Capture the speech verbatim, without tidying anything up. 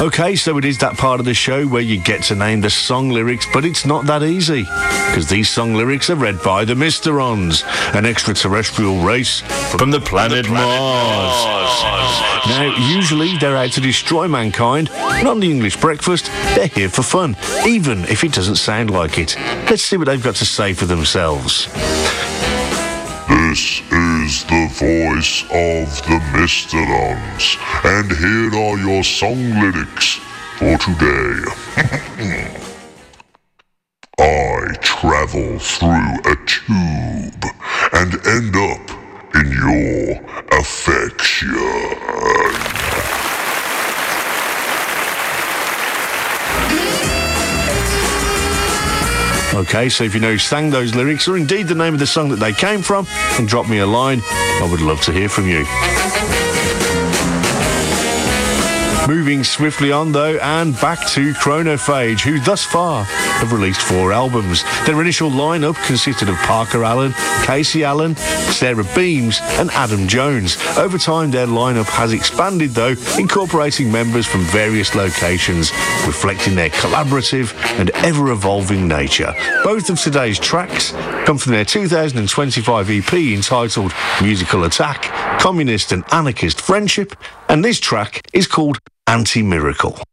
Okay, so it is that part of the show where you get to name the song lyrics, but it's not that easy, because these song lyrics are read by the Mysterons, an extraterrestrial race from, from the planet, the planet Mars. Mars. Now, usually they're out to destroy mankind, but on the English Breakfast, they're here for fun, even if it doesn't sound like it. Let's see what they've got to say for themselves. This is the voice of the Mysterons, and here are your song lyrics for today. I travel through a tube and end up in your affection. Okay, so if you know who sang those lyrics, or indeed the name of the song that they came from, then drop me a line. I would love to hear from you. Moving swiftly on, though, and back to Chronophage, who thus far have released four albums. Their initial lineup consisted of Parker Allen, Casey Allen, Sarah Beams, and Adam Jones. Over time, their lineup has expanded, though, incorporating members from various locations, reflecting their collaborative and ever-evolving nature. Both of today's tracks come from their two thousand twenty-five E P entitled Musical Attack, Communist and Anarchist Friendship, and this track is called Anti-Miracle.